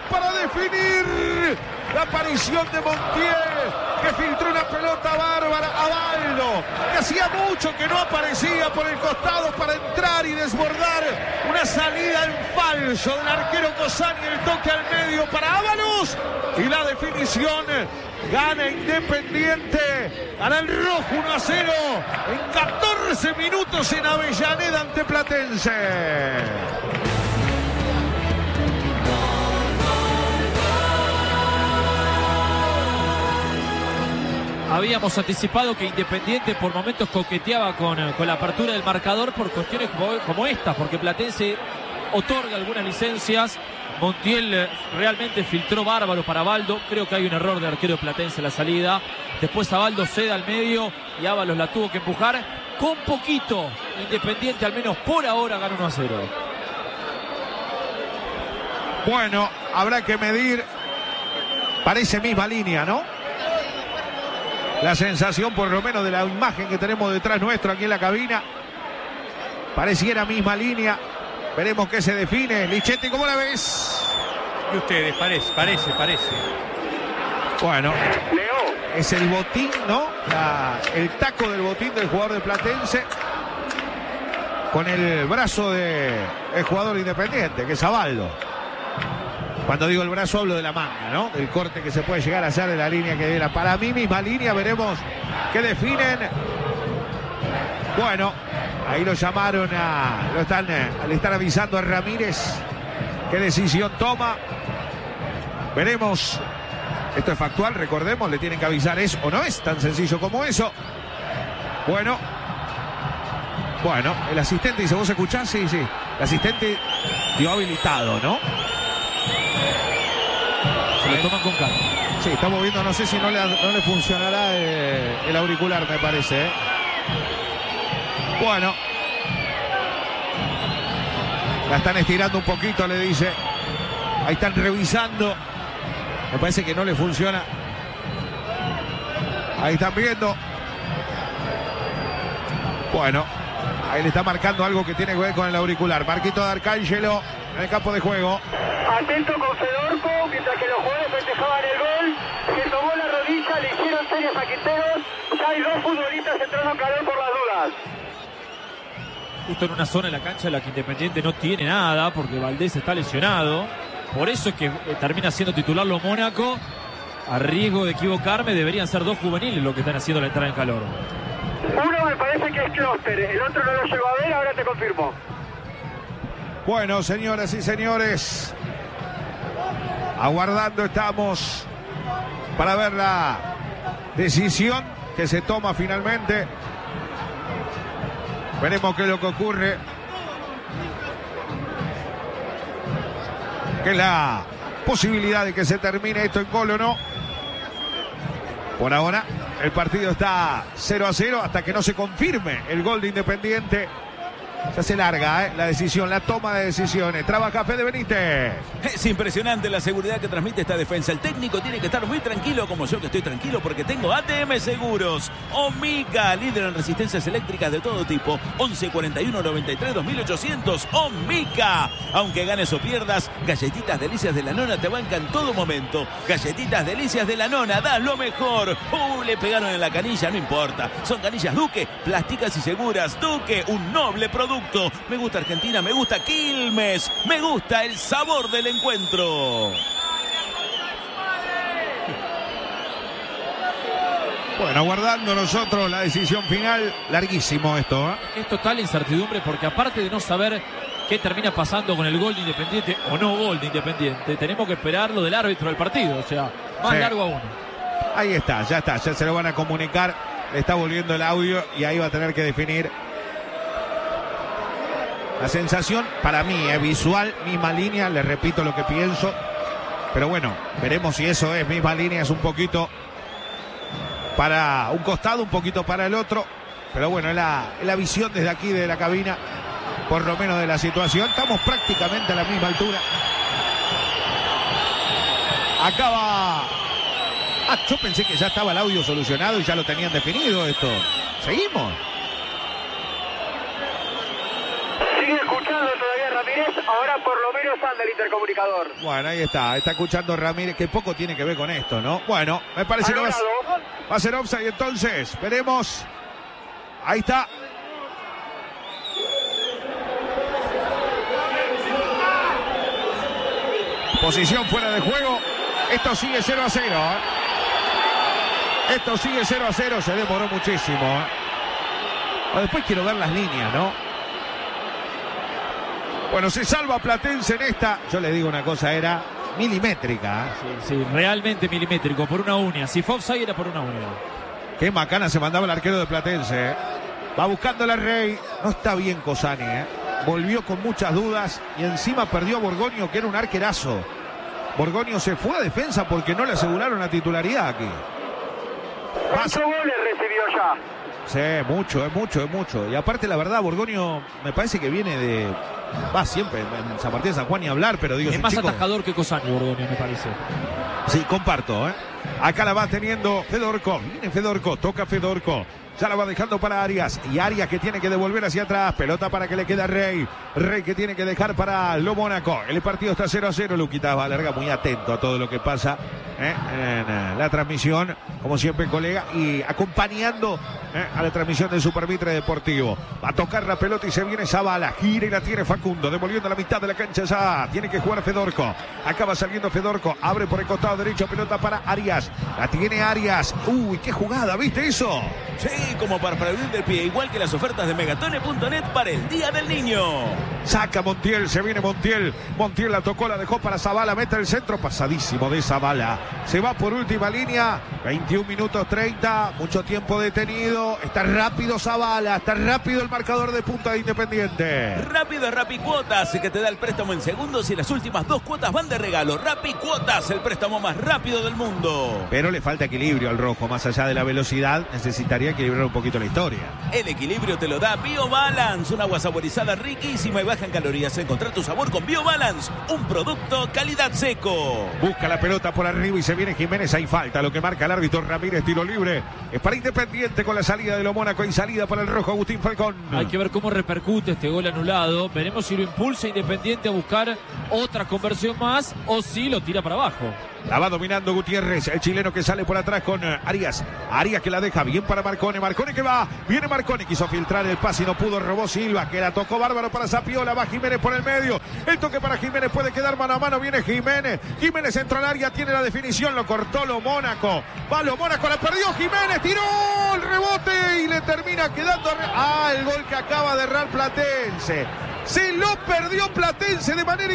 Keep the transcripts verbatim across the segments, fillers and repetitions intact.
para definir. La aparición de Montiel, que filtró una pelota bárbara a Baldo, que hacía mucho que no aparecía por el costado para entrar y desbordar. Una salida en falso del arquero Cosani, el toque al medio para Ábalos y la definición. Gana Independiente, gana el rojo uno a cero en catorce minutos en Avellaneda ante Platense. Habíamos anticipado que Independiente por momentos coqueteaba con, con la apertura del marcador por cuestiones como, como estas, porque Platense otorga algunas licencias. Montiel realmente filtró bárbaro para Baldo. Creo que hay un error de arquero Platense en la salida. Después a Baldo cede al medio y Ábalos la tuvo que empujar. Con poquito, Independiente al menos por ahora gana uno a cero. Bueno, habrá que medir. Parece misma línea, ¿no? La sensación, por lo menos, de la imagen que tenemos detrás nuestro aquí en la cabina. Pareciera misma línea. Veremos qué se define. Lichetti, ¿cómo la ves? Y ustedes, parece, parece, parece. Bueno, es el botín, ¿no? La, el taco del botín del jugador de Platense con el brazo del jugador Independiente, que es Abaldo. Cuando digo el brazo hablo de la manga, ¿no? Del corte que se puede llegar a hacer de la línea que era. Para mí misma línea, veremos qué definen. Bueno, ahí lo llamaron a... Lo están, le están avisando a Ramírez qué decisión toma. Veremos. Esto es factual, recordemos, le tienen que avisar eso o no es tan sencillo como eso. Bueno. Bueno, el asistente dice, ¿vos escuchás? Sí, sí. El asistente dio habilitado, ¿no? Se lo toman con calma. Sí, estamos viendo, no sé si no le, no le funcionará eh, el auricular, me parece. ¿eh? Bueno. La están estirando un poquito, le dice. Ahí están revisando. Me parece que no le funciona. Ahí están viendo. Bueno. Ahí le está marcando algo que tiene que ver con el auricular. Marquito de Arcángelo en el campo de juego. Atento con Fedorco, mientras que los jugadores festejaban el gol. Se tomó la rodilla, le hicieron series a Quinteros. Ya hay dos futbolistas entrando en calor por las dudas. Justo en una zona de la cancha en la que Independiente no tiene nada, porque Valdés está lesionado. Por eso es que eh, termina siendo titular lo Mónaco. A riesgo de equivocarme, deberían ser dos juveniles los que están haciendo la entrada en calor. Uno me parece que es Kloster, el otro no lo llegó a ver, ahora te confirmo. Bueno, señoras y señores, aguardando estamos para ver la decisión que se toma finalmente. Veremos qué es lo que ocurre. Que es la posibilidad de que se termine esto en gol o no. Por ahora el partido está cero a cero hasta que no se confirme el gol de Independiente. Se hace larga, ¿eh? La decisión, la toma de decisiones. Trabaja Fede Benítez. Es impresionante la seguridad que transmite esta defensa. El técnico tiene que estar muy tranquilo, como yo que estoy tranquilo, porque tengo A T M Seguros. Omica, líder en resistencias eléctricas de todo tipo. once cuarenta y uno noventa y tres dos mil ochocientos. Omica. Aunque ganes o pierdas, Galletitas Delicias de la Nona te banca en todo momento. Galletitas Delicias de la Nona, das lo mejor. Uh, le pegaron en la canilla, no importa. Son canillas Duque, plásticas y seguras. Duque, un noble producto. Me gusta Argentina, me gusta Quilmes, me gusta el sabor del encuentro. Bueno, aguardando nosotros la decisión final. Larguísimo esto, ¿eh? Es total incertidumbre porque aparte de no saber qué termina pasando con el gol de Independiente o no gol de Independiente, tenemos que esperar lo del árbitro del partido, o sea, más sí. largo aún. Ahí está, ya está, ya se lo van a comunicar. Le está volviendo el audio y ahí va a tener que definir. La sensación para mí es visual, misma línea, les repito lo que pienso. Pero bueno, veremos si eso es misma línea, es un poquito para un costado, un poquito para el otro. Pero bueno, es la, es la visión desde aquí de la cabina, por lo menos de la situación. Estamos prácticamente a la misma altura. Acaba... Ah, yo pensé que ya estaba el audio solucionado y ya lo tenían definido esto. ¿Seguimos? Sigue escuchando todavía Ramírez. Ramírez, ahora por lo menos anda el intercomunicador. Bueno, ahí está, está escuchando Ramírez, que poco tiene que ver con esto, ¿no? Bueno, me parece que va a, va a ser offside entonces, veremos. Ahí está. Posición fuera de juego. Esto sigue cero a cero, ¿eh? Esto sigue cero a cero, se demoró muchísimo, ¿eh? Después quiero ver las líneas, ¿no? Bueno, se salva Platense en esta. Yo le digo una cosa, era milimétrica, ¿eh? Sí, sí, realmente milimétrico, por una uña. Si fue offside era por una uña. Qué macana se mandaba el arquero de Platense, ¿eh? Va buscando la Rey. No está bien Cosani, ¿eh? Volvió con muchas dudas y encima perdió a Borgoño, que era un arquerazo. Borgoño se fue a defensa porque no le aseguraron la titularidad aquí. ¿Cuántos goles recibió ya? Sí, mucho, es mucho, es mucho. Y aparte, la verdad, Borgoño me parece que viene de... Va siempre en San Martín de San Juan y hablar, pero digo... Es más chico... atajador que Cosani, Borgoño, me parece. Sí, comparto, ¿eh? Acá la va teniendo Fedorko. Viene Fedorko, toca Fedorko. Ya la va dejando para Arias. Y Arias que tiene que devolver hacia atrás. Pelota para que le quede a Rey. Rey que tiene que dejar para lo Mónaco. El partido está cero a cero. Luquita va larga, muy atento a todo lo que pasa ¿eh? en la transmisión. Como siempre, colega. Y acompañando ¿eh? a la transmisión del Supervitre Deportivo. Va a tocar la pelota y se viene Zavala. Gira y la tiene Facundo. Devolviendo a la mitad de la cancha ya. Tiene que jugar Fedorko. Acaba saliendo Fedorko. Abre por el costado derecho. Pelota para Arias. La tiene Arias. Uy, qué jugada. ¿Viste eso? Sí, como para abrir del pie, igual que las ofertas de megatone punto net para el Día del Niño. Saca Montiel, se viene Montiel. Montiel la tocó, la dejó para Zavala, mete el centro, pasadísimo de Zavala. Se va por última línea, veintiún minutos treinta, mucho tiempo detenido. Está rápido Zavala, está rápido el marcador de punta de Independiente. Rápido Rappi Cuotas, que te da el préstamo en segundos y las últimas dos cuotas van de regalo. Rappi Cuotas, el préstamo más rápido del mundo. Pero le falta equilibrio al rojo, más allá de la velocidad, necesitaría equilibrar un poquito la historia. El equilibrio te lo da BioBalance, un agua saborizada riquísima y baja en calorías. Encontrar tu sabor con BioBalance, un producto calidad seco. Busca la pelota por arriba y se viene Jiménez, hay falta, lo que marca el árbitro Ramírez, tiro libre. Es para Independiente con la salida de lo Mónaco y salida para el rojo Agustín Falcón. Hay que ver cómo repercute este gol anulado. Veremos si lo impulsa Independiente a buscar otra conversión más o si lo tira para abajo. La va dominando Gutiérrez, el chileno que sale por atrás con Arias. Arias que la deja bien para Marcone. Marcone que va, viene Marcone, quiso filtrar el pase y no pudo, robó Silva, que la tocó bárbaro para Zapiola. Va Jiménez por el medio, el toque para Jiménez, puede quedar mano a mano, viene Jiménez. Jiménez entró al área, tiene la definición, lo cortó lo Mónaco. Va lo Mónaco, la perdió Jiménez, tiró el rebote y le termina quedando. Ah, el gol que acaba de errar Platense. Se lo perdió Platense de manera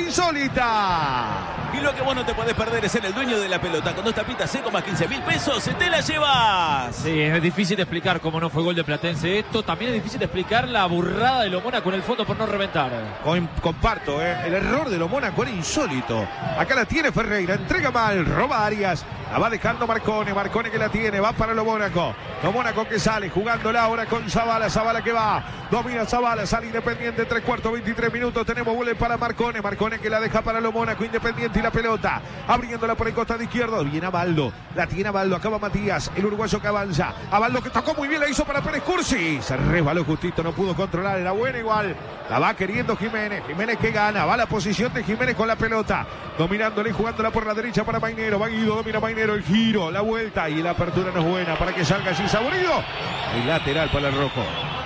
insólita. Y lo que vos no te podés perder es ser el dueño de la pelota. Con dos tapitas seco más quince mil pesos, te la llevas. Sí, es difícil de explicar cómo no fue gol de Platense esto. También es difícil de explicar la burrada de lo Mónaco en el fondo por no reventar. Com comparto, ¿eh? El error de lo Mónaco era insólito. Acá la tiene Ferreira, entrega mal, roba Arias. La va dejando Marcone, Marcone que la tiene, va para lo Mónaco. Lo Mónaco que sale, jugándola ahora con Zavala, Zavala que va. Domina Zavala, sale Independiente, tres cuartos, veintitrés minutos. Tenemos vuelve para Marcone, Marcone que la deja para lo Mónaco, Independiente y la pelota. Abriéndola por el costado izquierdo, viene Abaldo. La tiene Abaldo, acaba Matías, el uruguayo que avanza. Abaldo que tocó muy bien, la hizo para Pérez Cursi. Se resbaló justito, no pudo controlar, era buena igual. La va queriendo Jiménez, Jiménez que gana, va a la posición de Jiménez con la pelota. Dominándola y jugándola por la derecha para Mainero. Va Guido, domina Mainero, el giro, la vuelta y la apertura no es buena para que salga allí Saborido. Y lateral para el rojo.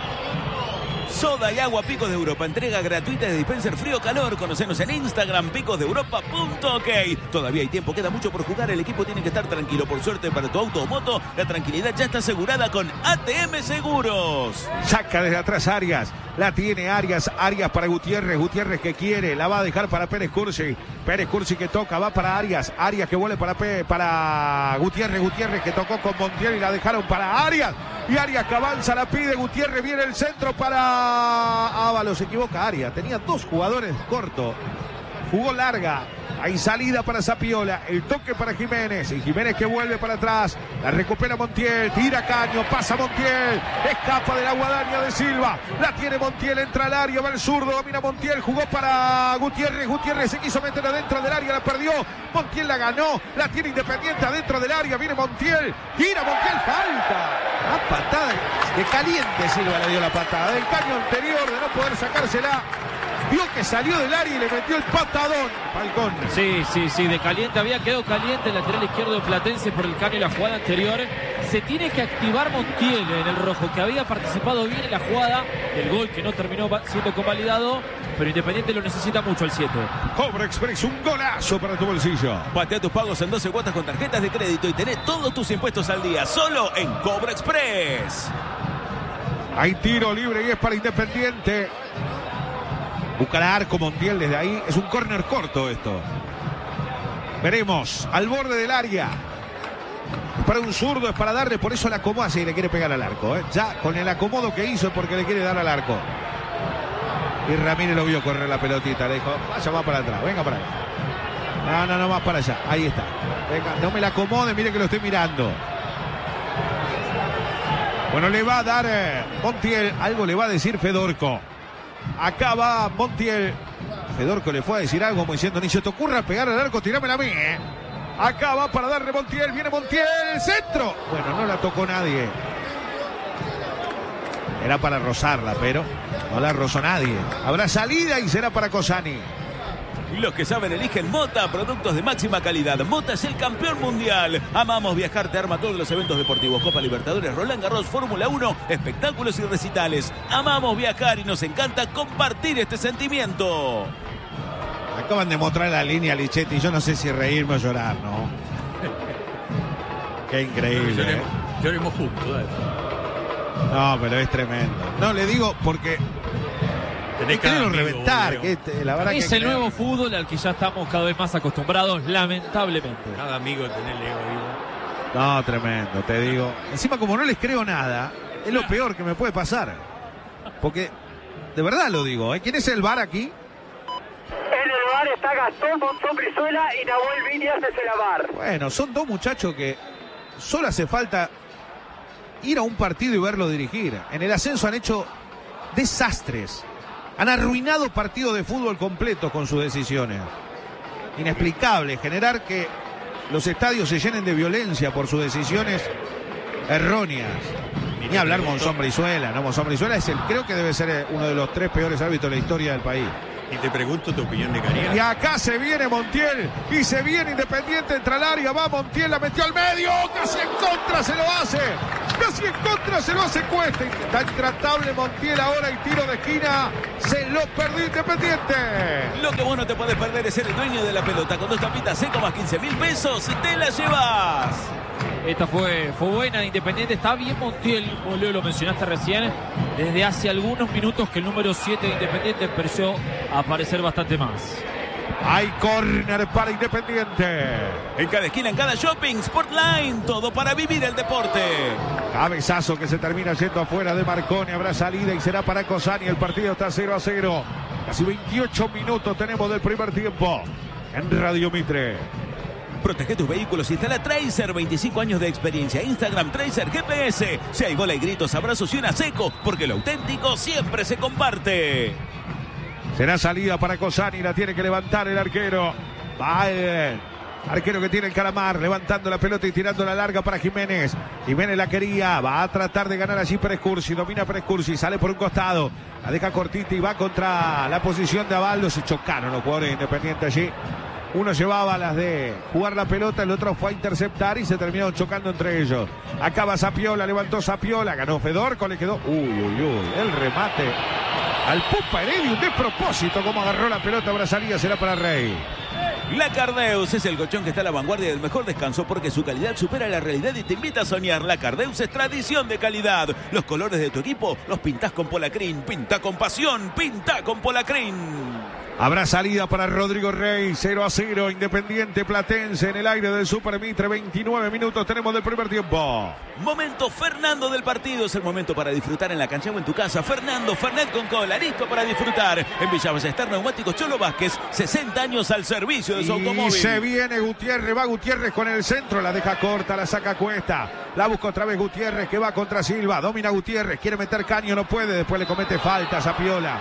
Soda y agua Picos de Europa. Entrega gratuita de dispenser frío-calor. Conocenos en Instagram, picos de europa punto ok. Todavía hay tiempo, queda mucho por jugar. El equipo tiene que estar tranquilo. Por suerte para tu auto o moto, la tranquilidad ya está asegurada con A T M Seguros. Saca desde atrás Arias. La tiene Arias. Arias para Gutiérrez. Gutiérrez que quiere. La va a dejar para Pérez Cursi. Pérez Cursi que toca. Va para Arias. Arias que vuelve para, P para Gutiérrez. Gutiérrez que tocó con Montiel y la dejaron para Arias. Y Arias que avanza, la pide Gutiérrez. Viene el centro para Ábalos. Se equivoca Arias. Tenía dos jugadores cortos. Jugó larga. Hay salida para Zapiola. El toque para Jiménez. Y Jiménez que vuelve para atrás. La recupera Montiel. Tira Caño. Pasa Montiel. Escapa de la guadaña de Silva. La tiene Montiel. Entra al área. Va el zurdo. Domina Montiel. Jugó para Gutiérrez. Gutiérrez se quiso meter adentro del área. La perdió. Montiel la ganó. La tiene Independiente adentro del área. Viene Montiel. Gira Montiel. Falta. La patada de caliente. Silva le dio la patada. Del Caño anterior de no poder sacársela. Vio que salió del área y le metió el patadón, Falcón. Sí, sí, sí, de caliente. Había quedado caliente el lateral izquierdo de Platense por el caño y la jugada anterior. Se tiene que activar Montiel en el rojo, que había participado bien en la jugada del gol que no terminó siendo convalidado, pero Independiente lo necesita mucho el siete. Cobra Express, un golazo para tu bolsillo. Patea tus pagos en doce cuotas con tarjetas de crédito y tenés todos tus impuestos al día, solo en Cobra Express. Hay tiro libre y es para Independiente. Buscará arco Montiel desde ahí. Es un córner corto esto. Veremos. Al borde del área. Es para un zurdo, es para darle. Por eso la acomoda si le quiere pegar al arco. ¿eh? Ya con el acomodo que hizo es porque le quiere dar al arco. Y Ramírez lo vio correr la pelotita. Le dijo, vaya más para atrás, venga para acá. No, no, no, más para allá. Ahí está. Venga, no me la acomode, mire que lo estoy mirando. Bueno, le va a dar eh, Montiel. Algo le va a decir Fedorco. Acá va Montiel. Fedorco le fue a decir algo como diciendo, ni se te ocurra pegar al arco, tirámela a mí, ¿eh? Acá va para darle Montiel. Viene Montiel, centro. Bueno, no la tocó nadie. Era para rozarla, pero no la rozó nadie. Habrá salida y será para Cosani. Los que saben eligen Mota, productos de máxima calidad. Mota es el campeón mundial. Amamos viajar, te arma todos los eventos deportivos. Copa Libertadores, Roland Garros, Fórmula uno, espectáculos y recitales. Amamos viajar y nos encanta compartir este sentimiento. Acaban de mostrar la línea, Lichetti. Yo no sé si reírme o llorar, ¿no? Qué increíble. Lloremos, ¿eh? lloremos juntos. Dale. No, pero es tremendo. No, le digo porque... Tenés que cada reventar, amigo, que este, la verdad es que el nuevo fútbol al que ya estamos cada vez más acostumbrados, lamentablemente. Cada amigo tenés ego vivo. No, tremendo, te digo. Encima, como no les creo nada, es lo peor que me puede pasar. Porque, de verdad lo digo, ¿eh? ¿Quién es el V A R aquí? En el V A R está Gastón Monzón Brizuela y Nahuel Viñas es el V A R. Bueno, son dos muchachos que solo hace falta ir a un partido y verlo dirigir. En el ascenso han hecho desastres. Han arruinado partidos de fútbol completos con sus decisiones. Inexplicable generar que los estadios se llenen de violencia por sus decisiones erróneas. Ni hablar Monzón Brizuela, ¿no? Monzón Brizuela es el, creo que debe ser uno de los tres peores árbitros de la historia del país. Y te pregunto tu opinión de Cariño. Y acá se viene Montiel y se viene Independiente, entra al área, va Montiel, la metió al medio, casi en contra se lo hace, casi en contra se lo hace Cuesta. Está intratable Montiel ahora y tiro de esquina, se lo perdió Independiente. Lo que vos no te podés perder es ser el dueño de la pelota. Con dos tapitas seco más quince mil pesos, te la llevas. Esta fue, fue buena de Independiente. Está bien Montiel, como Leo lo mencionaste recién. Desde hace algunos minutos que el número siete de Independiente empezó a aparecer bastante más. Hay córner para Independiente. En cada esquina, en cada shopping, Sportline, todo para vivir el deporte. Cabezazo que se termina yendo afuera de Marconi. Habrá salida y será para Cosani. El partido está cero a cero. Casi veintiocho minutos tenemos del primer tiempo en Radio Mitre. Protege tus vehículos, instala Tracer, veinticinco años de experiencia. Instagram Tracer G P S. Si hay bola y gritos, abrazos y una seco, porque lo auténtico siempre se comparte. Será salida para Cosani, la tiene que levantar el arquero. Va el arquero que tiene el Calamar, levantando la pelota y tirando la larga para Jiménez. Jiménez la quería, va a tratar de ganar allí Prescursi, domina Prescursi, sale por un costado, la deja cortita y va contra la posición de Avaldo. Se chocaron los jugadores Independientes allí. Uno llevaba las de jugar la pelota, el otro fue a interceptar y se terminaron chocando entre ellos. Acaba Zapiola, levantó Zapiola, ganó Fedorco, le quedó... Uy, uy, uy, el remate al Pupa Heredia, un despropósito como agarró la pelota, brazaría, será para Rey. La Cardeus es el colchón que está a la vanguardia del mejor descanso porque su calidad supera la realidad y te invita a soñar. La Cardeus es tradición de calidad. Los colores de tu equipo los pintás con Polacrin. Pinta con pasión, pinta con Polacrin. Habrá salida para Rodrigo Rey, cero a cero, Independiente Platense en el aire del Super Mitre, veintinueve minutos tenemos del primer tiempo. Momento Fernando del partido, es el momento para disfrutar en la cancha o en tu casa. Fernando, Fernet con cola, listo para disfrutar. En Villa Ballester, Neumáticos Cholo Vázquez, sesenta años al servicio de su automóvil. Y se viene Gutiérrez, va Gutiérrez con el centro, la deja corta, la saca Cuesta. La busca otra vez Gutiérrez que va contra Silva, domina Gutiérrez, quiere meter caño, no puede, después le comete falta a Zapiola.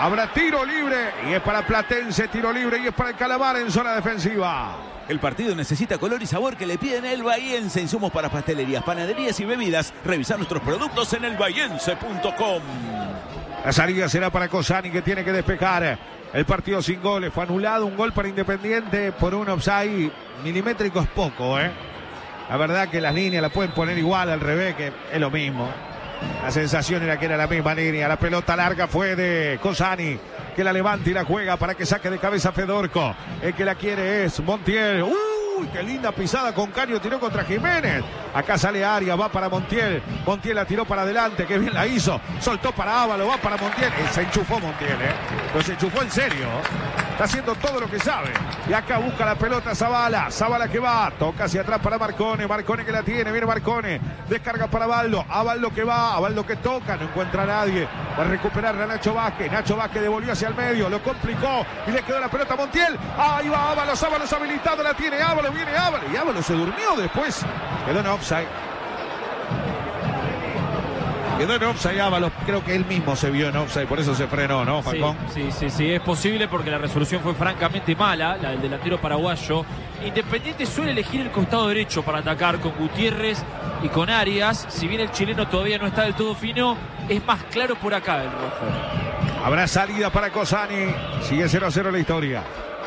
Habrá tiro libre y es para Platense, tiro libre y es para el Calamar en zona defensiva. El partido necesita color y sabor que le piden el bahiense. Insumos para pastelerías, panaderías y bebidas. Revisa nuestros productos en el bahiense punto com. La salida será para Cosani, que tiene que despejar. El partido sin goles. Fue anulado un gol para Independiente por un offside milimétrico. Es poco, ¿eh? La verdad que las líneas las pueden poner igual, al revés, que es lo mismo. La sensación era que era la misma línea. La pelota larga fue de Cosani, que la levanta y la juega para que saque de cabeza Fedorco. El que la quiere es Montiel. ¡Uy, qué linda pisada con Caño! Tiró contra Jiménez. Acá sale Arias, va para Montiel. Montiel la tiró para adelante, que bien la hizo. Soltó para Ávalo, va para Montiel. Eh, se enchufó Montiel, ¿eh? Pero se enchufó en serio. Está haciendo todo lo que sabe. Y acá busca la pelota Zavala. Zavala que va. Toca hacia atrás para Marcone. Marcone que la tiene. Viene Marcone. Descarga para Baldo. A Baldo que va. A Baldo que toca. No encuentra a nadie. Va a recuperar a Nacho Vázquez. Nacho Vázquez devolvió hacia el medio. Lo complicó. Y le quedó la pelota a Montiel. Ahí va Ábalos. Ábalos habilitado. La tiene Ábalos. Viene Ábalos. Y Ábalos se durmió después. Quedó en offside. Quedó en offside Ábalos, creo que él mismo se vio en offside, por eso se frenó, ¿no, Falcón? Sí, sí, sí, sí, es posible porque la resolución fue francamente mala, la del delantero paraguayo. Independiente suele elegir el costado derecho para atacar con Gutiérrez y con Arias. Si bien el chileno todavía no está del todo fino, es más claro por acá el rojo. Habrá salida para Cosani, sigue cero a cero la historia.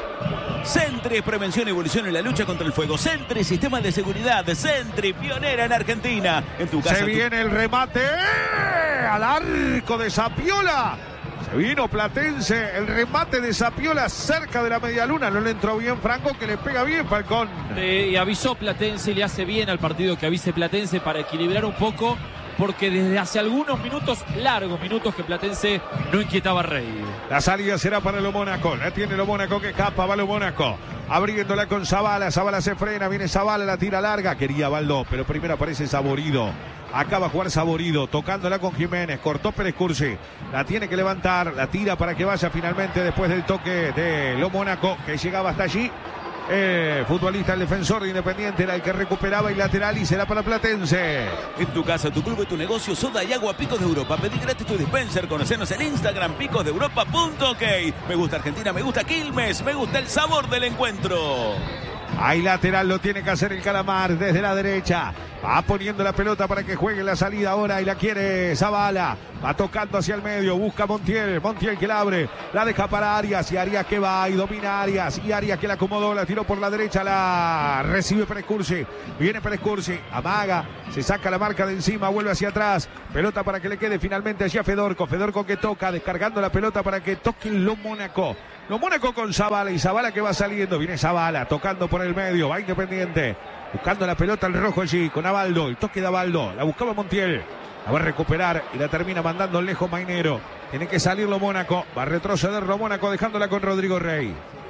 Centre, prevención y evolución en la lucha contra el fuego. Centre, sistema de seguridad. Centre, pionera en Argentina. En tu casa. Se viene tu... el remate ¡eh! Al arco de Zapiola. Se vino Platense. El remate de Zapiola cerca de la medialuna. No le entró bien Franco, que le pega bien Falcón. Eh, y avisó Platense, le hace bien al partido que avise Platense para equilibrar un poco. Porque desde hace algunos minutos, largos minutos, que Platense no inquietaba a Rey. La salida será para lo Mónaco. La tiene lo Mónaco que escapa, va lo Mónaco. Abriéndola con Zavala. Zavala se frena, viene Zavala, la tira larga. Quería Baldo, pero primero aparece Saborido. Acaba a jugar Saborido, tocándola con Jiménez. Cortó Pérez Cursi. La tiene que levantar, la tira para que vaya finalmente después del toque de lo Mónaco, que llegaba hasta allí. Eh, futbolista, el defensor de Independiente era el que recuperaba y lateral y será para Platense. En tu casa, tu club y tu negocio, soda y agua Picos de Europa. Pedí gratis tu dispenser, conocernos en Instagram, picos de europa punto ok. Me gusta Argentina, me gusta Quilmes, me gusta el sabor del encuentro. Hay lateral, lo tiene que hacer el Calamar desde la derecha. Va poniendo la pelota para que juegue la salida ahora y la quiere Zavala. Va tocando hacia el medio, busca Montiel. Montiel que la abre, la deja para Arias. Y Arias que va y domina Arias. Y Arias que la acomodó, la tiró por la derecha, la recibe Pérez Cursi. Viene Pérez Cursi, amaga, se saca la marca de encima, vuelve hacia atrás. Pelota para que le quede finalmente allí a Fedorco. Fedorco que toca, descargando la pelota para que toque lo Mónaco. Lo Mónaco con Zavala y Zavala que va saliendo. Viene Zavala tocando por el medio. Va Independiente. Buscando la pelota el rojo allí con Abaldo. El toque de Abaldo. La buscaba Montiel. La va a recuperar y la termina mandando lejos Mainero. Tiene que salir lo Mónaco. Va a retroceder lo Mónaco dejándola con Rodrigo Rey.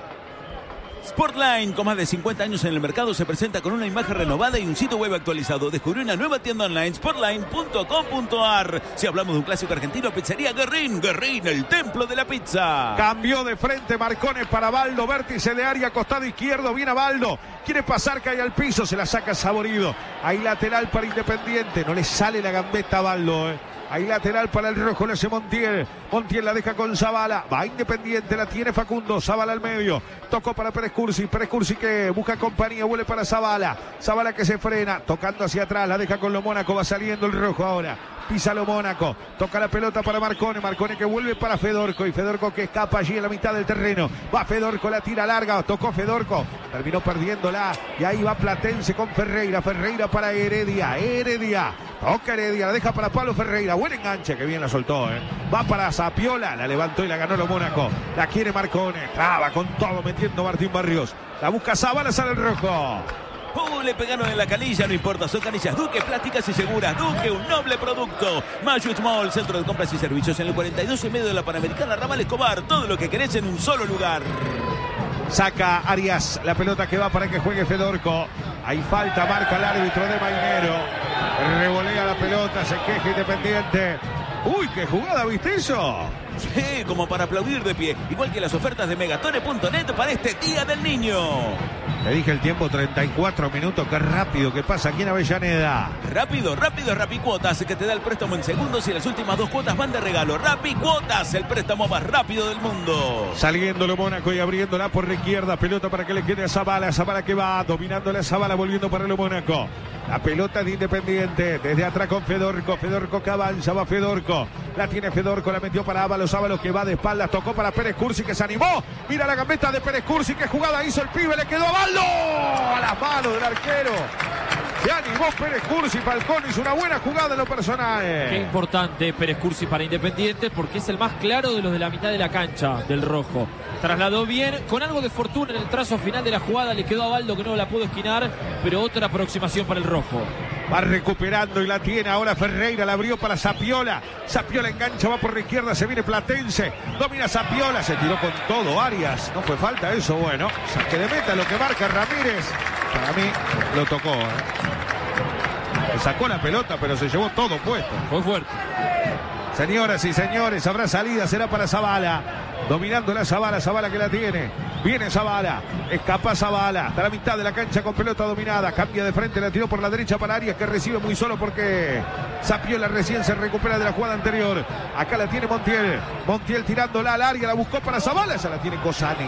Sportline, con más de cincuenta años en el mercado, se presenta con una imagen renovada y un sitio web actualizado. Descubrí una nueva tienda online, sportline punto com punto ar. Si hablamos de un clásico argentino, pizzería Guerrín. Guerrín, el templo de la pizza. Cambió de frente Marcone para Baldo. Vértice de área, costado izquierdo. Viene Baldo. Quiere pasar, cae al piso. Se la saca Saborido. Hay lateral para Independiente. No le sale la gambeta a Baldo, eh. Hay lateral para el rojo, le hace Montiel. Montiel la deja con Zavala. Va Independiente, la tiene Facundo. Zavala al medio. Tocó para Pérez Cursi. Pérez Cursi que busca compañía, vuelve para Zavala. Zavala que se frena, tocando hacia atrás. La deja con lo Mónaco. Va saliendo el rojo ahora. Pisa lo Mónaco. Toca la pelota para Marcone. Marcone que vuelve para Fedorco. Y Fedorco que escapa allí en la mitad del terreno. Va Fedorco, la tira larga. Tocó Fedorco. Terminó perdiéndola. Y ahí va Platense con Ferreira. Ferreira para Heredia. Heredia. Toca Heredia. La deja para Pablo Ferreira. Buen enganche, que bien la soltó, ¿eh? Va para Zapiola. La levantó y la ganó lo Mónaco. La quiere Marcone. Traba con todo metiendo Martín Barrios. La busca Zavala, sale el rojo. Uh, le pegaron en la canilla, no importa, son canillas Duque, plásticas y seguras. Duque, un noble producto. Mayut Mall, centro de compras y servicios en el cuarenta y dos y medio de la Panamericana, Ramal Escobar. Todo lo que querés en un solo lugar. Saca Arias, la pelota que va para que juegue Fedorco. Hay falta, marca el árbitro de Mainero. Revolea la pelota, se queja Independiente. Uy, qué jugada, ¿viste eso? Sí, como para aplaudir de pie. Igual que las ofertas de megatone punto net para este Día del Niño. Te dije el tiempo, treinta y cuatro minutos. Qué rápido que pasa aquí en Avellaneda. Rápido, rápido es Rapicuotas, que te da el préstamo en segundos y las últimas dos cuotas van de regalo. Rapicuotas, el préstamo más rápido del mundo. Saliéndolo Mónaco y abriéndola por la izquierda. Pelota para que le quede a Zabala. Zabala que va, dominándole a Zabala, volviendo para el Mónaco. La pelota de Independiente. Desde atrás con Fedorco. Fedorco que avanza, va Fedorco. La tiene Fedorco, la metió para Ábalos. Ábalos que va de espaldas, tocó para Pérez Cursi que se animó. Mira la gambeta de Pérez Cursi. Qué jugada hizo el pibe, le quedó a Baldo. A las manos del arquero. Se animó Pérez Cursi. Falcón hizo una buena jugada en lo personal. Qué importante Pérez Cursi para Independiente, porque es el más claro de los de la mitad de la cancha del rojo. Trasladó bien, con algo de fortuna en el trazo final de la jugada. Le quedó a Baldo que no la pudo esquinar, pero otra aproximación para el rojo. Va recuperando y la tiene ahora Ferreira, la abrió para Zapiola. Zapiola engancha, va por la izquierda, se viene Platense. Domina Zapiola, se tiró con todo Arias. No fue falta eso, bueno. Saque de meta, lo que marca Ramírez. Para mí lo tocó. ¿eh? Le sacó la pelota, pero se llevó todo puesto. Fue fuerte. Señoras y señores, habrá salida, será para Zabala. Dominando la Zabala, Zabala que la tiene. Viene Zabala, escapa Zabala. Hasta la mitad de la cancha con pelota dominada. Cambia de frente, la tiró por la derecha para Arias, que recibe muy solo porque Zapiola recién se recupera de la jugada anterior. Acá la tiene Montiel. Montiel tirándola al área, la buscó para Zabala. Ya la tiene Cosani.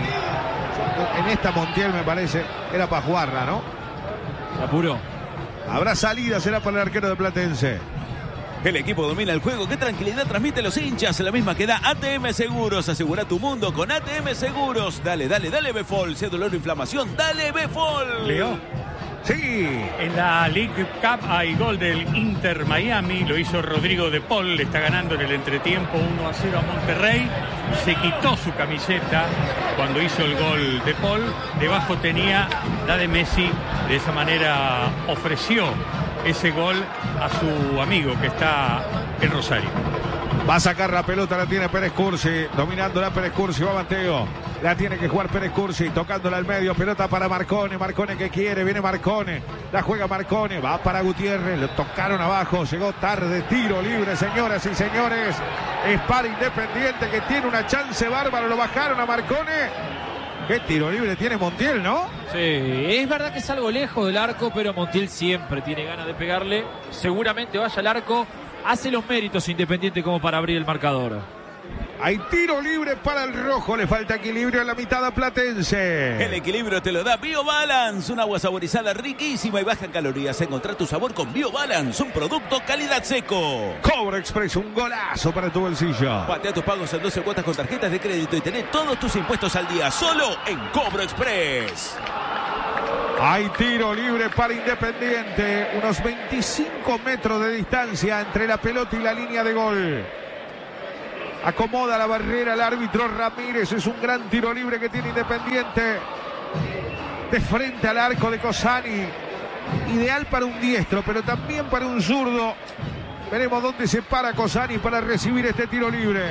En esta Montiel me parece era para jugarla, ¿no? Se apuró. Habrá salida, será para el arquero de Platense. El equipo domina el juego. ¿Qué tranquilidad transmite los hinchas? La misma que da A T M Seguros. Asegura tu mundo con A T M Seguros. Dale, dale, dale Befol. Si es dolor o inflamación, dale Befol. Leo. Sí. En la League Cup hay gol del Inter Miami. Lo hizo Rodrigo de Paul. Le está ganando en el entretiempo uno a cero a Monterrey. Se quitó su camiseta cuando hizo el gol de Paul. Debajo tenía la de Messi. De esa manera ofreció ese gol a su amigo que está en Rosario. Va a sacar la pelota, la tiene Pérez Cursi, dominando la Pérez Cursi, va Mateo, la tiene que jugar Pérez Cursi, tocándola al medio, pelota para Marcone, Marcone que quiere, viene Marcone, la juega Marcone, va para Gutiérrez, lo tocaron abajo, llegó tarde, tiro libre, señoras y señores, es para Independiente que tiene una chance bárbara, lo bajaron a Marcone. Qué tiro libre tiene Montiel, ¿no? Sí, es verdad que es algo lejos del arco, pero Montiel siempre tiene ganas de pegarle. Seguramente vaya al arco. Hace los méritos Independiente como para abrir el marcador. Hay tiro libre para el rojo. Le falta equilibrio en la mitad a Platense. El equilibrio te lo da BioBalance. Un agua saborizada riquísima y baja en calorías. Encontrar tu sabor con BioBalance. Un producto calidad seco. Cobro Express, un golazo para tu bolsillo. Patea tus pagos en doce cuotas con tarjetas de crédito y tené todos tus impuestos al día. Solo en Cobro Express. Hay tiro libre para Independiente. Unos veinticinco metros de distancia entre la pelota y la línea de gol. Acomoda la barrera el árbitro Ramírez. Es un gran tiro libre que tiene Independiente. De frente al arco de Cosani. Ideal para un diestro, pero también para un zurdo. Veremos dónde se para Cosani para recibir este tiro libre.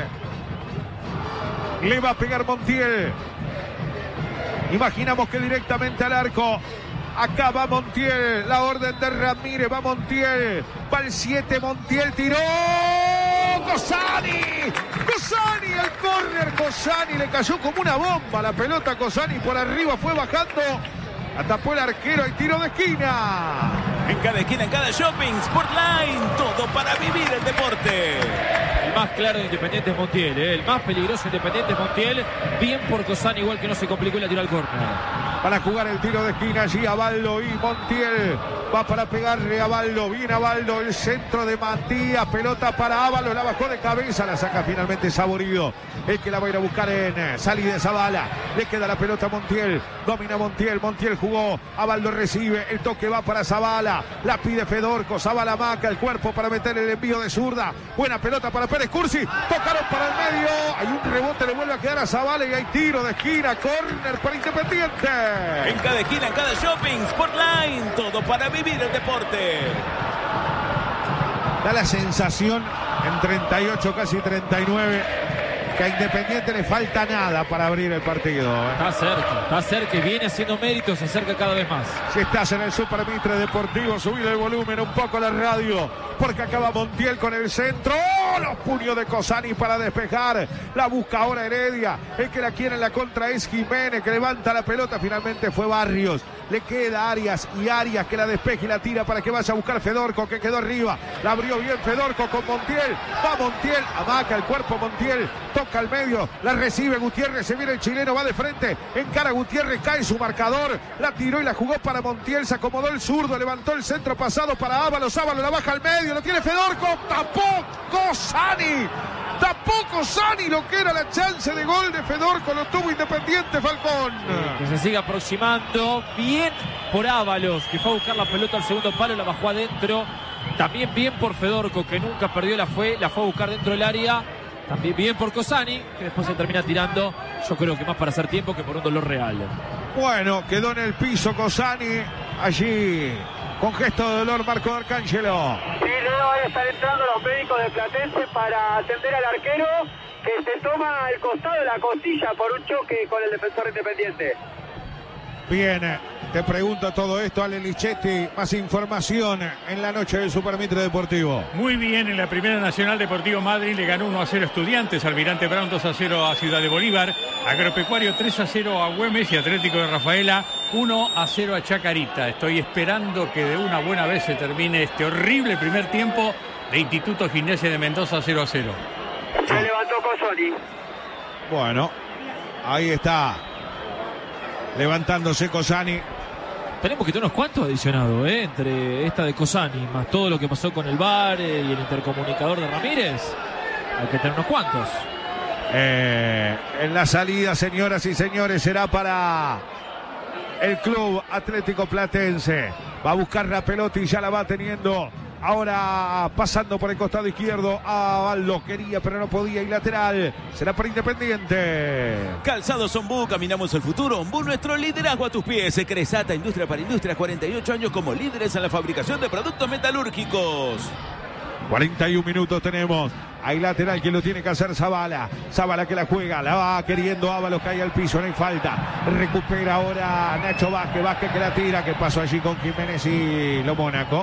Le va a pegar Montiel. Imaginamos que directamente al arco. Acá va Montiel. La orden de Ramírez. Va Montiel. Va el siete. Montiel tiró. Cosani. Cosani. El córner. Cosani. Le cayó como una bomba la pelota a Cosani. Por arriba fue bajando. La tapó el arquero. Y tiro de esquina. En cada esquina, en cada shopping. Sportline. Todo para vivir el deporte. El más claro de Independiente es Montiel, ¿eh? El más peligroso de Independiente es Montiel. Bien por Cosani, igual que no se complicó y la tiró al córner. Para jugar el tiro de esquina allí Abaldo y Montiel. Va para pegarle a Abaldo. Viene Abaldo, el centro de Matías. Pelota para Ábalos, la bajó de cabeza. La saca finalmente Saborido. El que la va a ir a buscar en salida de Zabala. Le queda la pelota a Montiel. Domina Montiel. Montiel jugó. Abaldo recibe. El toque va para Zabala. La pide Fedorco. Zabala maca el cuerpo para meter el envío de zurda. Buena pelota para Pérez Cursi. Tocaron para el medio. Hay un rebote, le vuelve a quedar a Zabala y hay tiro de esquina. Córner para Independiente. En cada esquina, en cada shopping, Sportline, todo para vivir el deporte. Da la sensación en treinta y ocho, casi treinta y nueve, que a Independiente le falta nada para abrir el partido. ¿eh? Está cerca, está cerca y viene haciendo méritos, se acerca cada vez más. Si estás en el Super Mitre Deportivo, subir el volumen un poco la radio, porque acaba Montiel con el centro. ¡Oh! Los puños de Cosani para despejar. La busca ahora Heredia. El que la quiere en la contra es Jiménez, que levanta la pelota. Finalmente fue Barrios. Le queda Arias y Arias que la despeje y la tira para que vaya a buscar Fedorco, que quedó arriba. La abrió bien Fedorco con Montiel. Va Montiel, amaca el cuerpo Montiel. Toca al medio, la recibe Gutiérrez. Se viene el chileno, va de frente. Encara Gutiérrez, cae su marcador. La tiró y la jugó para Montiel. Se acomodó el zurdo, levantó el centro pasado para Ábalos. Ábalos la baja al medio, lo tiene Fedorco. Tapó Cosani. Tapó Cosani lo que era la chance de gol de Fedorco. Lo tuvo Independiente, Falcón. Que se siga aproximando. Bien por Ábalos, que fue a buscar la pelota al segundo palo, la bajó adentro. También bien por Fedorco, que nunca perdió, la fue, la fue a buscar dentro del área. También bien por Cosani, que después se termina tirando. Yo creo que más para hacer tiempo que por un dolor real. Bueno, quedó en el piso Cosani. Allí, con gesto de dolor, Marco Arcángelo. Sí, luego van a estar entrando los médicos de Platense para atender al arquero, que se toma el costado de la costilla por un choque con el defensor Independiente. Bien, te pregunto todo esto, Ale Lichetti. Más información en la noche del Super Mitre Deportivo. Muy bien, en la Primera Nacional Deportivo Madrid le ganó uno a cero a Estudiantes, Almirante Brown dos a cero a Ciudad de Bolívar, Agropecuario tres a cero a Güemes y Atlético de Rafaela uno a cero a Chacarita. Estoy esperando que de una buena vez se termine este horrible primer tiempo de Instituto Gimnasia de Mendoza cero a cero. Se levantó Cosani. Bueno, ahí está. Levantándose Cosani. Tenemos que tener unos cuantos adicionados, ¿eh? Entre esta de Cosani, más todo lo que pasó con el V A R y el intercomunicador de Ramírez. Hay que tener unos cuantos. Eh, en la salida, señoras y señores, será para el Club Atlético Platense. Va a buscar la pelota y ya la va teniendo. Ahora pasando por el costado izquierdo a Baldo, quería pero no podía, y lateral será para Independiente. Calzados Ombú, caminamos el futuro. Ombú, nuestro liderazgo a tus pies. Cresata, Industria para Industria, cuarenta y ocho años como líderes en la fabricación de productos metalúrgicos. cuarenta y un minutos tenemos. Hay lateral que lo tiene que hacer Zavala. Zavala que la juega, la va queriendo Ábalos, cae al piso, no hay falta. Recupera ahora Nacho Vázquez, Vázquez que la tira. ¿Qué pasó allí con Jiménez y lo Mónaco?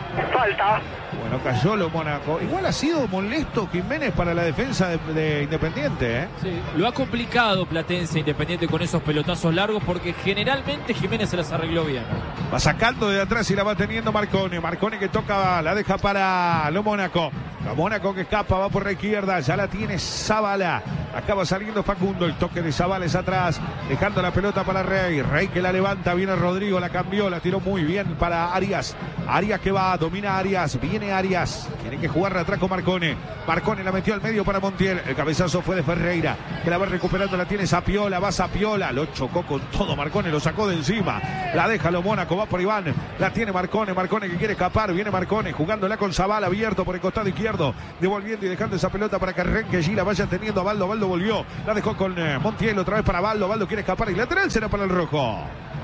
Falta. Bueno, cayó lo Mónaco. Igual ha sido molesto Jiménez para la defensa de, de Independiente, ¿eh? Sí, lo ha complicado Platense Independiente con esos pelotazos largos, porque generalmente Jiménez se las arregló bien. Va sacando de atrás y la va teniendo Marcone. Marcone que toca, la deja para lo Mónaco. Lo Mónaco que escapa, va por la izquierda, ya la tiene Zavala. Acaba saliendo Facundo, el toque de Zavala es atrás, dejando la pelota para Rey. Rey que la levanta, viene Rodrigo, la cambió, la tiró muy bien para Arias. Arias que va, domina Arias, viene Arias, tiene que jugar atrás con Marcone. Marcone la metió al medio para Montiel, el cabezazo fue de Ferreira, que la va recuperando, la tiene Zapiola, va Zapiola, lo chocó con todo Marcone, lo sacó de encima, la deja lo Mónaco, va por Iván, la tiene Marcone, Marcone que quiere escapar, viene Marcone, jugándola con Zavala, abierto por el costado izquierdo, devolviendo y dejando esa pelota para que arranque allí, la vaya teniendo a Baldo, Baldo volvió, la dejó con eh, Montiel, otra vez para Baldo, Baldo quiere escapar y lateral será para el rojo.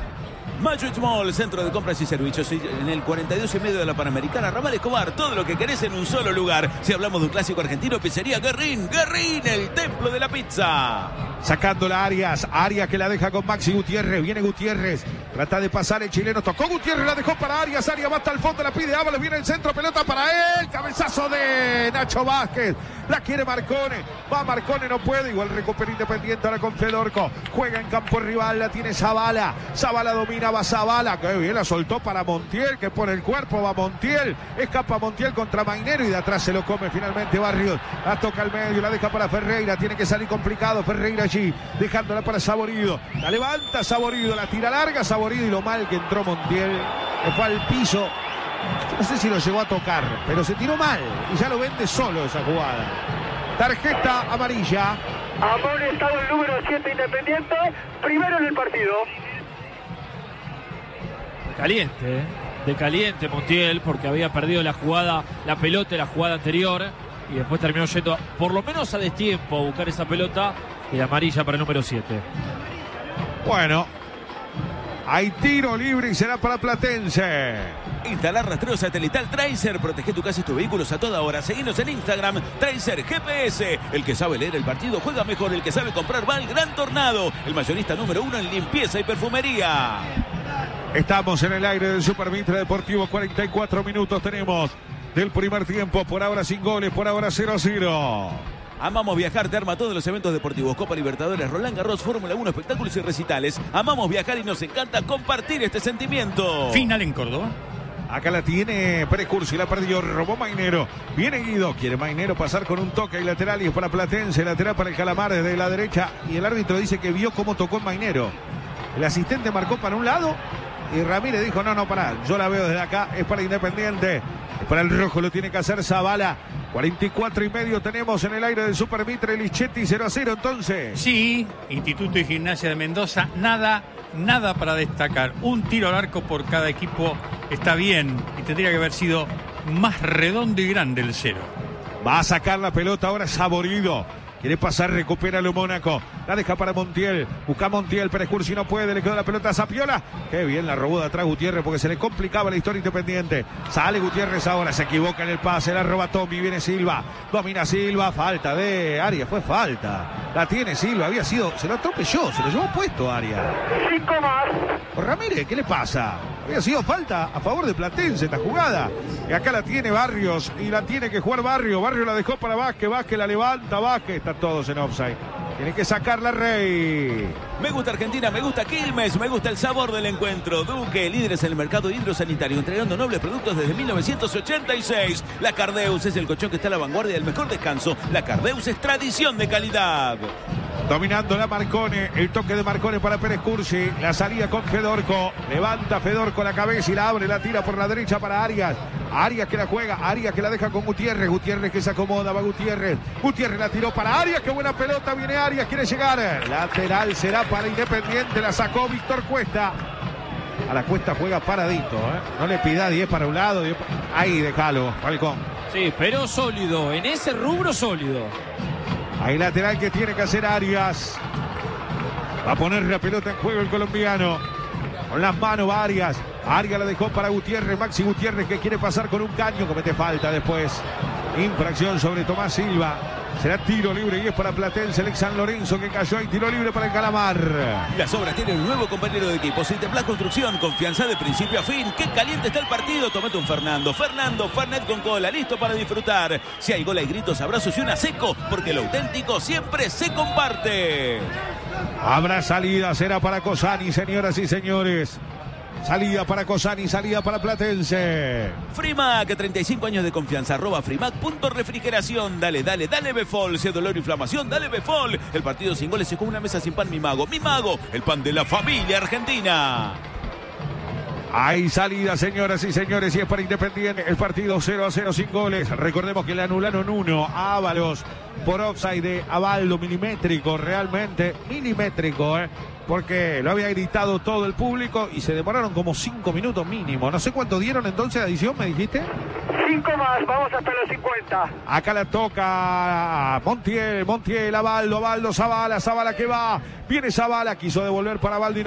Magic Mall, centro de compras y servicios en el cuarenta y dos y medio de la Panamericana, Ramal Escobar, todo lo que querés en un solo lugar. Si hablamos de un clásico argentino, pizzería Guerrín, Guerrín, el templo de la pizza. Sacándola Arias, Arias que la deja con Maxi Gutiérrez, viene Gutiérrez, trata de pasar el chileno, tocó Gutiérrez, la dejó para Arias, Arias va hasta el fondo, la pide Ábalos, viene el centro, pelota para él, cabezazo de Nacho Vázquez, la quiere Marcone, va Marcone, no puede, igual recupera Independiente ahora con Fedorco, juega en campo rival, la tiene Zavala, Zavala domina, va Zavala, que bien la soltó para Montiel, que pone el cuerpo, va Montiel, escapa Montiel contra Mainero y de atrás se lo come finalmente Barrios, la toca al medio, la deja para Ferreira, tiene que salir complicado, Ferreira allí, dejándola para Saborido, la levanta Saborido, la tira larga Saborido y lo mal que entró Montiel, que fue al piso, no sé si lo llegó a tocar, pero se tiró mal y ya lo vende solo esa jugada. Tarjeta amarilla. Amonestado el número siete Independiente, primero en el partido. Caliente, ¿eh? De caliente Montiel, porque había perdido la jugada, la pelota en la jugada anterior, y después terminó yendo por lo menos a destiempo a buscar esa pelota, y la amarilla para el número siete. Bueno, Hay tiro libre y será para Platense. Instalar rastreo satelital Tracer. Protege tu casa y tus vehículos a toda hora. Seguinos en Instagram, Tracer G P S. El que sabe leer el partido juega mejor. El que sabe comprar va al Gran Tornado. El mayorista número uno en limpieza y perfumería. Estamos en el aire del Super Mitre Deportivo. cuarenta y cuatro minutos tenemos del primer tiempo. Por ahora sin goles, por ahora cero a cero. Amamos Viajar, te arma todos los eventos deportivos, Copa Libertadores, Roland Garros, Fórmula uno, espectáculos y recitales. Amamos viajar y nos encanta compartir este sentimiento. Final en Córdoba. Acá la tiene Pérez Cursi, la perdió, robó Mainero. Viene Guido, quiere Mainero pasar con un toque y lateral y es para Platense, lateral para el Calamar desde la derecha. Y el árbitro dice que vio cómo tocó en Mainero. El asistente marcó para un lado y Ramírez dijo, no, no, pará, yo la veo desde acá, es para Independiente. Es para el rojo, lo tiene que hacer Zavala. cuarenta y cuatro y medio tenemos en el aire del Super Mitre, Lichetti cero a cero entonces. Sí, Instituto y Gimnasia de Mendoza, nada, nada para destacar. Un tiro al arco por cada equipo está bien y tendría que haber sido más redondo y grande el cero. Va a sacar la pelota ahora Saborido. Quiere pasar, recupera lo Mónaco. La deja para Montiel. Busca a Montiel. Pérez Cursi no puede. Le quedó la pelota a Zapiola. Qué bien la robó de atrás Gutiérrez porque se le complicaba la historia Independiente. Sale Gutiérrez ahora. Se equivoca en el pase. La roba Tommy. Viene Silva. Domina Silva. Falta de Arias. Fue falta. La tiene Silva. Había sido. Se lo atropelló. Se lo llevó puesto Arias. Cinco más. Ramírez, ¿qué le pasa? Había sido falta a favor de Platense esta jugada. Y acá la tiene Barrios. Y la tiene que jugar Barrio. Barrio la dejó para Vázquez. Vázquez la levanta. Vázquez. Está todos en offside. Tiene que sacarla Rey. Me gusta Argentina, me gusta Quilmes, me gusta el sabor del encuentro. Duque, líderes en el mercado hidrosanitario, entregando nobles productos desde mil novecientos ochenta y seis. La Cardeus es el colchón que está a la vanguardia del mejor descanso. La Cardeus es tradición de calidad. Dominando la Marcone, el toque de Marcone para Pérez Cursi, la salida con Fedorco, levanta Fedorco la cabeza y la abre, la tira por la derecha para Arias, Arias que la juega, Arias que la deja con Gutiérrez, Gutiérrez que se acomoda, va Gutiérrez, Gutiérrez la tiró para Arias, qué buena pelota, viene Arias, quiere llegar, lateral será para Independiente, la sacó Víctor Cuesta, a la Cuesta juega paradito, ¿eh? No le pida diez para un lado, diez para... ahí déjalo, Falcón. Sí, pero sólido, en ese rubro sólido. Hay lateral que tiene que hacer Arias. Va a poner la pelota en juego el colombiano. Con las manos va Arias. Arias la dejó para Gutiérrez. Maxi Gutiérrez que quiere pasar con un caño. Comete falta después. Infracción sobre Tomás Silva. Será tiro libre y es para Platense, el ex San Lorenzo que cayó. Y tiro libre para el Calamar. Las obras tienen un nuevo compañero de equipo. Citeplas Construcción, confianza de principio a fin. Qué caliente está el partido. Tomate un Fernando. Fernando, Fernet con cola, listo para disfrutar. Si hay gol hay gritos, abrazos y una seco, porque lo auténtico siempre se comparte. Habrá salida, será para Cosani, señoras y señores. Salida para Cosani, salida para Platense. Frimac, treinta y cinco años de confianza, arroba Frimac punto refrigeración. Dale, dale, dale Befol. Si es dolor o inflamación, dale Befol. El partido sin goles es como una mesa sin pan, mi mago. Mi mago, el pan de la familia argentina. Hay salida, señoras y señores, y es para Independiente. El partido cero a cero sin goles. Recordemos que le anularon uno a Ábalos por offside de Abaldo, milimétrico, realmente milimétrico, ¿eh? Porque lo había gritado todo el público y se demoraron como cinco minutos mínimo. No sé cuánto dieron entonces de adición, ¿me dijiste? Cinco más, vamos hasta los cincuenta. Acá la toca Montiel, Montiel, Abaldo, Abaldo, Zavala, Zavala que va. Viene Zavala, quiso devolver para Abaldo.